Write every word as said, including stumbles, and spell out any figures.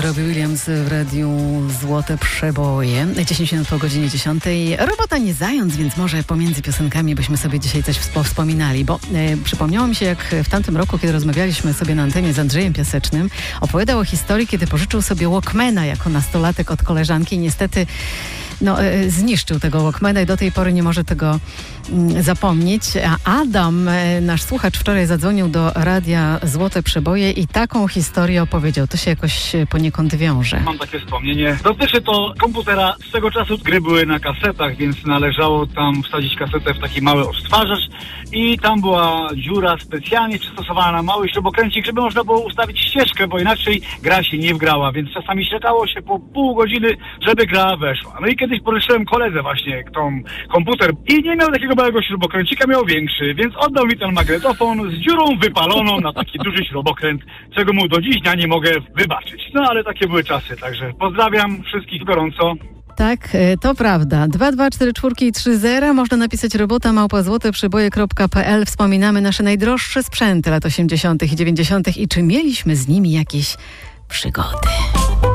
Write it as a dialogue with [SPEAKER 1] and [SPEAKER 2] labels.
[SPEAKER 1] Robbie Williams w radiu Złote Przeboje. dziesięć minut po godzinie dziesiątej. Robota nie zając, więc może pomiędzy piosenkami byśmy sobie dzisiaj coś wspominali, bo e, przypomniało mi się, jak w tamtym roku, kiedy rozmawialiśmy sobie na antenie z Andrzejem Piasecznym, opowiadał o historii, kiedy pożyczył sobie Walkmana jako nastolatek od koleżanki i niestety no, e, zniszczył tego Walkmana i do tej pory nie może tego mm, zapomnieć. A Adam, e, nasz słuchacz, wczoraj zadzwonił do radia Złote Przeboje i taką historię opowiedział. To się jakoś poniekąd wiąże.
[SPEAKER 2] Mam takie wspomnienie. Dotyczy to komputera. Z tego czasu gry były na kasetach, więc należało tam wsadzić kasetę w taki mały odtwarzacz i tam była dziura specjalnie przystosowana na mały śrubokręcik, żeby można było ustawić ścieżkę, bo inaczej gra się nie wgrała, więc czasami czekało się po pół godziny, żeby gra weszła. No i kiedyś pożyczyłem koledze właśnie tą komputer i nie miał takiego małego śrubokręcika, miał większy, więc oddał mi ten magnetofon z dziurą wypaloną na taki duży śrubokręt, czego mu do dziś dnia nie mogę wybaczyć. No ale takie były czasy, także pozdrawiam wszystkich gorąco.
[SPEAKER 1] Tak, to prawda. dwa dwa cztery cztery trzy zero. Można napisać robota małpa złote przeboje kropka p l. Wspominamy nasze najdroższe sprzęty lat osiemdziesiątych i dziewięćdziesiątych i czy mieliśmy z nimi jakieś przygody.